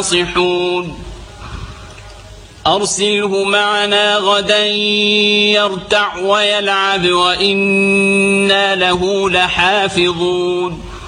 ناصحون أرسله معنا غدا يرتع ويلعب وإنا له لحافظون